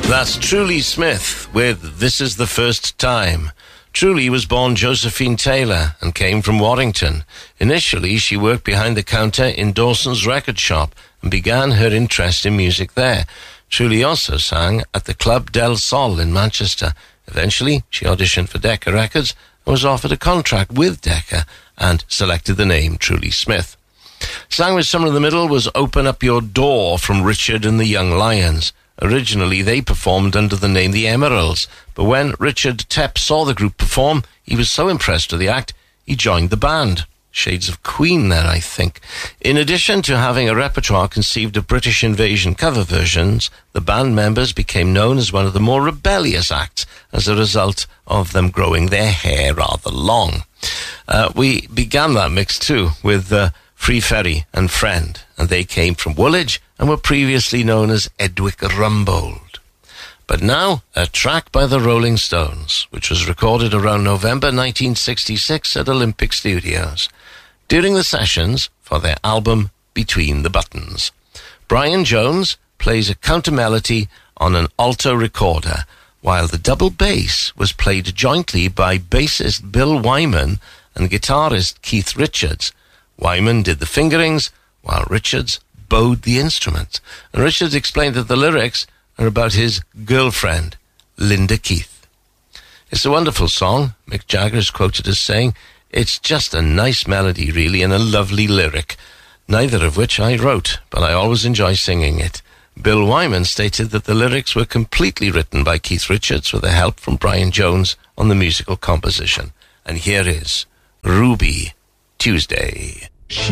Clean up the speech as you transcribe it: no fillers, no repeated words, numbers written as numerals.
That's Truly Smith with This Is the First Time. Truly was born Josephine Taylor and came from Warrington. Initially, she worked behind the counter in Dawson's record shop and began her interest in music there. Truly also sang at the Club Del Sol in Manchester. Eventually, she auditioned for Decca Records and was offered a contract with Decca and selected the name Truly Smith. Sang with Summer in the Middle was Open Up Your Door from Richard and the Young Lions. Originally, they performed under the name The Emeralds, but when Richard Tepp saw the group perform, he was so impressed with the act, he joined the band. Shades of Queen there, I think. In addition to having a repertoire conceived of British Invasion cover versions, the band members became known as one of the more rebellious acts as a result of them growing their hair rather long. We began that mix too with Free Ferry and Friend, and they came from Woolwich and were previously known as Edwick Rumbold. But now, a track by the Rolling Stones, which was recorded around November 1966 at Olympic Studios, during the sessions for their album Between the Buttons. Brian Jones plays a counter-melody on an alto recorder, while the double bass was played jointly by bassist Bill Wyman and guitarist Keith Richards. Wyman did the fingerings, while Richards bowed the instruments. And Richards explained that the lyrics are about his girlfriend, Linda Keith. It's a wonderful song. Mick Jagger is quoted as saying, "It's just a nice melody, really, and a lovely lyric, neither of which I wrote, but I always enjoy singing it." Bill Wyman stated that the lyrics were completely written by Keith Richards with the help from Brian Jones on the musical composition. And here is Ruby Tuesday.